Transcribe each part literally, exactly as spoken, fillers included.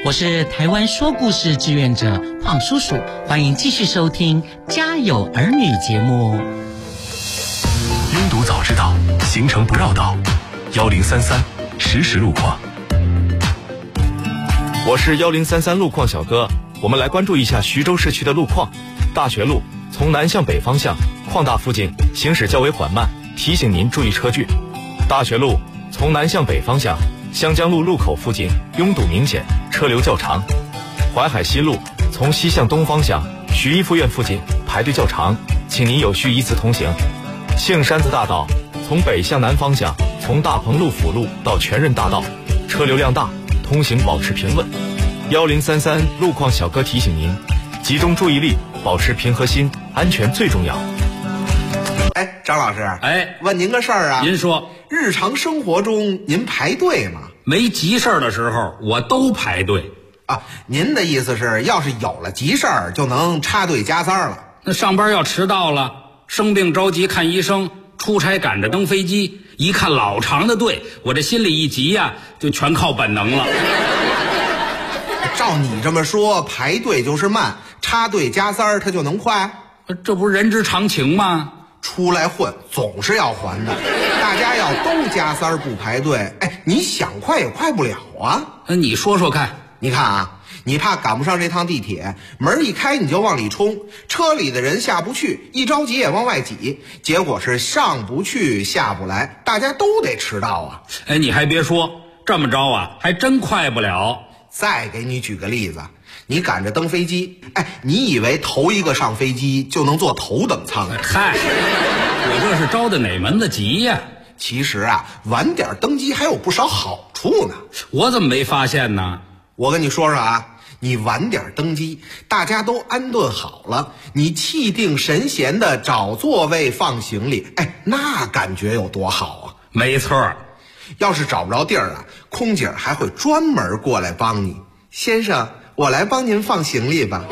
我是台湾说故事志愿者邝叔叔，欢迎继续收听《家有儿女》节目。 拥堵早知道，行程不绕道，幺零三三实时路况。 我是幺零三三路况小哥，我们来关注一下徐州市区的路况。大学路从南向北方向矿大附近行驶较为缓慢，提醒您注意车距。大学路从南向北方向湘江路路口附近拥堵明显，车流较长。淮海西路从西向东方向徐一附院附近排队较长，请您有序依次通行。杏山子大道从北向南方向从大鹏路辅路到全润大道车流量大，通行保持平稳。幺零三三路况小哥提醒您，集中注意力，保持平和心，安全最重要。 哎，张老师， 哎， 问您个事儿啊。 您说， 日常生活中您排队吗？ 没急事儿的时候，我都排队啊。您的意思是，要是有了急事儿，就能插队加塞了？ 那上班要迟到了，生病着急看医生，出差赶着登飞机，一看老长的队，我这心里一急呀、啊，就全靠本能了。 照你这么说，排队就是慢，插队加塞儿它就能快？ 这不是人之常情吗？ 出来混总是要还的，大家要都加塞儿不排队，哎，你想快也快不了啊。 那你说说看。 你看啊，你怕赶不上这趟地铁，门一开你就往里冲，车里的人下不去，一着急也往外挤，结果是上不去下不来，大家都得迟到啊。 哎，你还别说，这么着啊还真快不了。 再给你举个例子，你赶着登飞机，哎，你以为头一个上飞机就能坐头等舱？ 嗨，我这是着的哪门子急呀？ 其实啊，晚点登机还有不少好处呢。 我怎么没发现呢？ 我跟你说说啊，你晚点登机，大家都安顿好了，你气定神闲的找座位放行李，哎，那感觉有多好啊！ 没错， 要是找不着地儿啊，空姐还会专门过来帮你。先生，我来帮您放行李吧。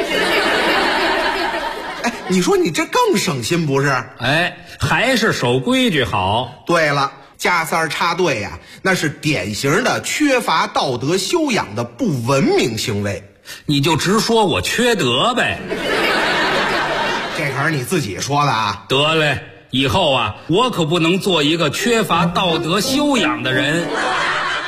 哎，你说你这更省心不是？ 哎，还是守规矩好。 对了，加塞儿插队呀、啊，那是典型的缺乏道德修养的不文明行为。 你就直说我缺德呗。 这可是你自己说的啊。 得嘞，以后啊，我可不能做一个缺乏道德修养的人。